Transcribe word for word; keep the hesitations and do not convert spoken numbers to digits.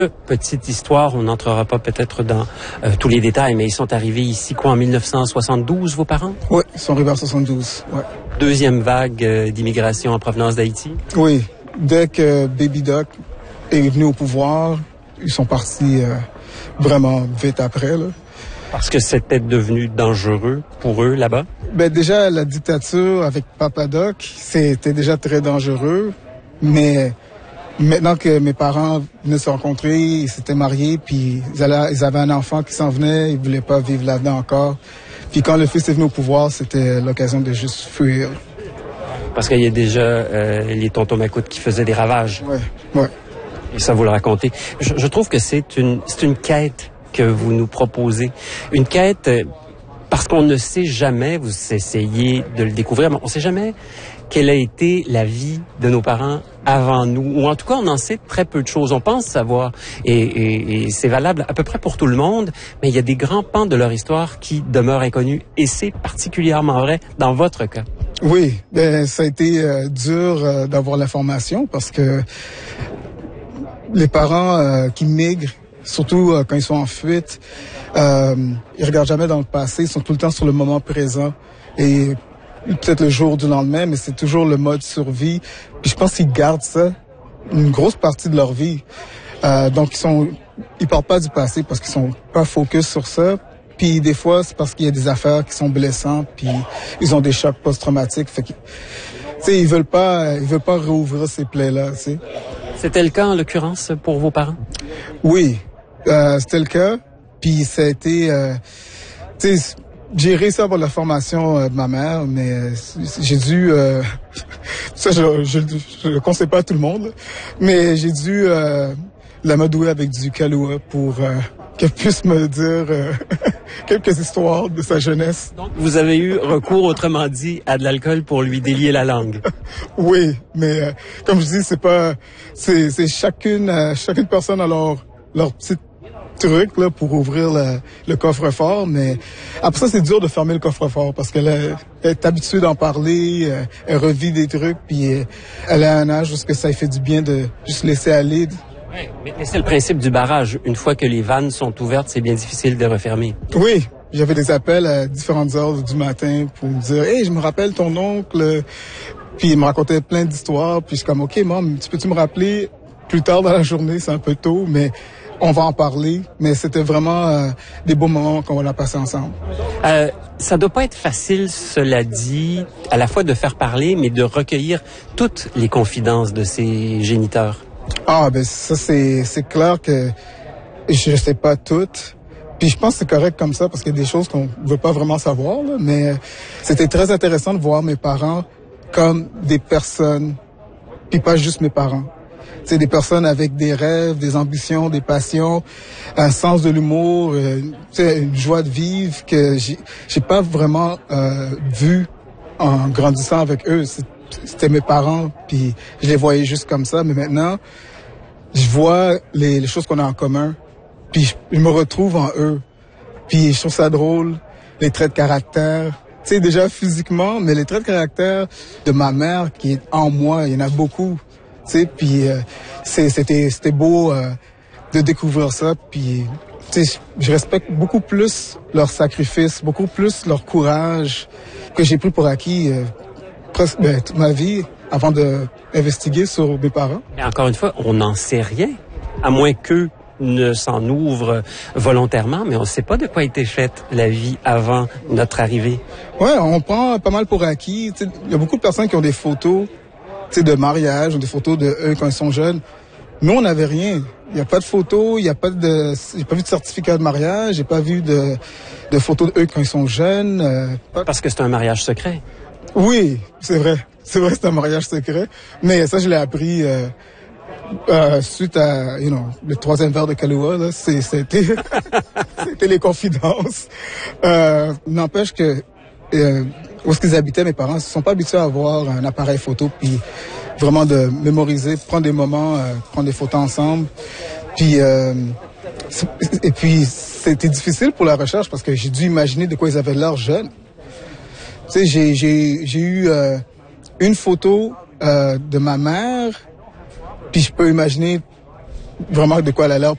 Petite histoire, on n'entrera pas peut-être dans euh, tous les détails, mais ils sont arrivés ici quoi en mille neuf cent soixante-douze, vos parents? Oui, ils sont arrivés en soixante-douze, ouais. Deuxième vague euh, d'immigration en provenance d'Haïti? Oui, dès que Baby Doc est venu au pouvoir, ils sont partis euh, vraiment vite après, là. Parce que c'était devenu dangereux pour eux là-bas? Ben déjà, la dictature avec Papa Doc, c'était déjà très dangereux, mais maintenant que mes parents venaient se rencontrer, ils s'étaient mariés, puis ils, allaient, ils avaient un enfant qui s'en venait, ils voulaient pas vivre là-dedans encore. Puis quand le fils est venu au pouvoir, c'était l'occasion de juste fuir. Parce qu'il y a déjà euh, les tontons macoutes qui faisaient des ravages. Ouais, ouais. Et ça, vous le racontez. Je, je trouve que c'est une, c'est une quête que vous nous proposez. Une quête euh, parce qu'on ne sait jamais, vous essayez de le découvrir, mais on ne sait jamais quelle a été la vie de nos parents avant nous. Ou en tout cas, on en sait très peu de choses. On pense savoir, et, et, et c'est valable à peu près pour tout le monde, mais il y a des grands pans de leur histoire qui demeurent inconnus. Et c'est particulièrement vrai dans votre cas. Oui, ben, ça a été euh, dur euh, d'avoir l'information parce que les parents euh, qui migrent, surtout euh, quand ils sont en fuite, euh, ils regardent jamais dans le passé, ils sont tout le temps sur le moment présent. Et peut-être le jour du lendemain, mais c'est toujours le mode survie. Puis je pense qu'ils gardent ça une grosse partie de leur vie. Euh, donc ils sont, ils parlent pas du passé parce qu'ils sont pas focus sur ça. Puis des fois c'est parce qu'il y a des affaires qui sont blessantes, puis ils ont des chocs post-traumatiques. Fait que, tu sais, ils veulent pas, ils veulent pas réouvrir ces plaies-là. Tu sais. C'était le cas en l'occurrence pour vos parents? Oui, euh, c'était le cas. Puis ça a été, euh, tu sais. J'ai réussi à avoir la formation euh, de ma mère, mais euh, j'ai dû... Euh, ça, je, je, je le conseille pas à tout le monde, là, mais j'ai dû euh, la m'adouer avec du Kahlua pour euh, qu'elle puisse me dire euh, quelques histoires de sa jeunesse. Donc, vous avez eu recours, autrement dit, à de l'alcool pour lui délier la langue? Oui, mais euh, comme je dis, c'est pas... C'est, c'est chacune, euh, chacune personne a leur, leur petite truc là pour ouvrir le, le coffre-fort, mais après ça c'est dur de fermer le coffre-fort parce qu'elle est, elle est habituée d'en parler, euh, elle revit des trucs, puis euh, elle a un âge où ce que ça lui fait du bien de juste laisser aller. Oui, mais, mais c'est le principe du barrage. Une fois que les vannes sont ouvertes, c'est bien difficile de refermer. Oui, j'avais des appels à différentes heures du matin pour me dire « Hey, je me rappelle ton oncle », puis il me racontait plein d'histoires, puis je suis comme « Ok, maman, tu peux-tu me rappeler plus tard dans la journée, c'est un peu tôt, mais on va en parler, mais c'était vraiment euh, des beaux moments qu'on a passés ensemble. Euh, ça doit pas être facile, cela dit, à la fois de faire parler, mais de recueillir toutes les confidences de ses géniteurs. Ah, ben ça, c'est c'est clair que je sais pas toutes. Puis je pense que c'est correct comme ça, parce qu'il y a des choses qu'on veut pas vraiment savoir, là, mais c'était très intéressant de voir mes parents comme des personnes, puis pas juste mes parents. C'est des personnes avec des rêves, des ambitions, des passions, un sens de l'humour, euh, une joie de vivre que j'ai, j'ai pas vraiment euh, vu en grandissant avec eux. C'était mes parents, puis je les voyais juste comme ça. Mais maintenant, je vois les, les choses qu'on a en commun, puis je, je me retrouve en eux. Puis je trouve ça drôle, les traits de caractère. Tu sais, déjà physiquement, mais les traits de caractère de ma mère qui est en moi, il y en a beaucoup. Tu sais, puis euh, c'était c'était beau euh, de découvrir ça, puis tu sais, je respecte beaucoup plus leur sacrifice, beaucoup plus leur courage que j'ai pris pour acquis euh, presque ben, toute ma vie avant de investiguer sur mes parents. Et encore une fois, on n'en sait rien, à moins qu'eux ne s'en ouvrent volontairement, mais on ne sait pas de quoi était faite la vie avant notre arrivée. Ouais, on prend pas mal pour acquis. Il y a beaucoup de personnes qui ont des photos de mariage, ou des photos de eux quand ils sont jeunes. Nous, on n'avait rien. Il n'y a pas de photos, il n'y a pas de, j'ai pas vu de certificat de mariage, j'ai pas vu de, de photos de eux quand ils sont jeunes. Euh, pas... Parce que c'est un mariage secret. Oui, c'est vrai. C'est vrai, c'est un mariage secret. Mais ça, je l'ai appris euh, euh, suite à, you know, le troisième verre de Kahlua, là. C'est, c'était, c'était les confidences. Euh, n'empêche que, euh, où est-ce qu'ils habitaient, mes parents, ils ne sont pas habitués à avoir un appareil photo, puis vraiment de mémoriser, prendre des moments, euh, prendre des photos ensemble. Puis, euh, et puis, c'était difficile pour la recherche parce que j'ai dû imaginer de quoi ils avaient l'air jeunes. Tu sais, j'ai, j'ai, j'ai eu euh, une photo euh, de ma mère, puis je peux imaginer vraiment de quoi elle a l'air